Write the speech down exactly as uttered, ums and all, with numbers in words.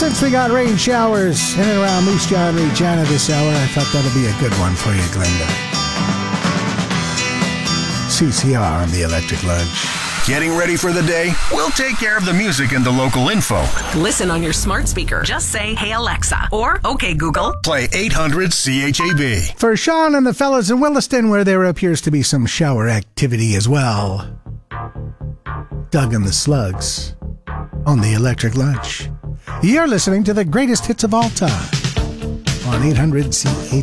Since we got rain showers in and around Moose Jaw and Regina this hour, I thought that'd be a good one for you, Glenda. C C R on the Electric Lunch. Getting ready for the day? We'll take care of the music and the local info. Listen on your smart speaker. Just say, "Hey Alexa," or "Okay Google." Play eight hundred C H A B. For Sean and the fellas in Williston, where there appears to be some shower activity as well. Doug and the Slugs on the Electric Lunch. You're listening to the greatest hits of all time on eight hundred C H A B.